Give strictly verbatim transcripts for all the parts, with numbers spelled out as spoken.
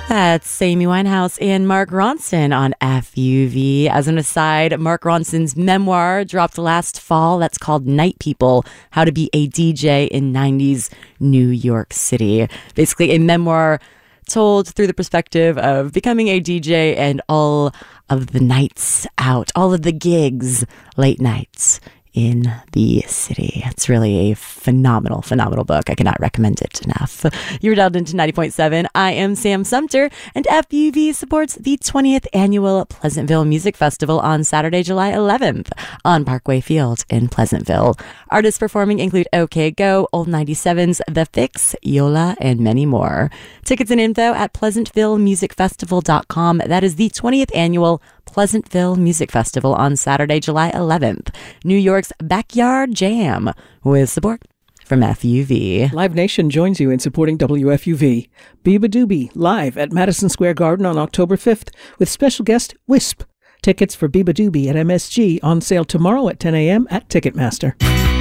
That's Amy Winehouse and Mark Ronson on F U V. As an aside, Mark Ronson's memoir dropped last fall. That's called Night People, How to Be a D J in nineties New York City. Basically a memoir told through the perspective of becoming a D J and all of the nights out, all of the gigs, late nights in the city. It's really a phenomenal, phenomenal book. I cannot recommend it enough. You're dialed into ninety point seven. I am Sam Sumter, and F U V supports the twentieth Annual Pleasantville Music Festival on Saturday, July eleventh on Parkway Field in Pleasantville. Artists performing include OK Go, Old ninety-sevens, The Fix, Yola, and many more. Tickets and info at pleasantville music festival dot com. That is the twentieth Annual Pleasantville Music Festival on Saturday, July eleventh. New York's Backyard Jam with support from F U V. Live Nation joins you in supporting W F U V. Biba Doobie live at Madison Square Garden on October fifth with special guest Wisp. Tickets for Biba Doobie at M S G on sale tomorrow at ten a.m. at Ticketmaster.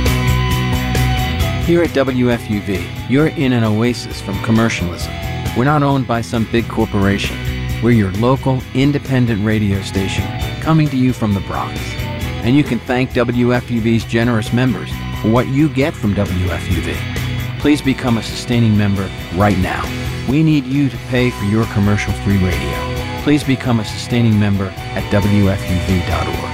Here at W F U V, you're in an oasis from commercialism. We're not owned by some big corporation. We're your local, independent radio station, coming to you from the Bronx. And you can thank W F U V's generous members for what you get from W F U V. Please become a sustaining member right now. We need you to pay for your commercial-free radio. Please become a sustaining member at W F U V dot org.